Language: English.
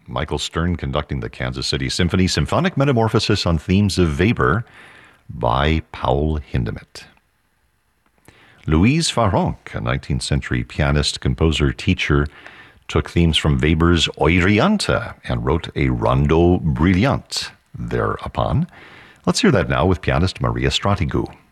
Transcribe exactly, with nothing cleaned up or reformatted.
Michael Stern conducting the Kansas City Symphony, Symphonic Metamorphosis on Themes of Weber by Paul Hindemith. Louise Farrenc, a nineteenth century pianist, composer, teacher, took themes from Weber's Euryanthe and wrote a rondo brilliant thereupon. Let's hear that now with pianist Maria Stratigou.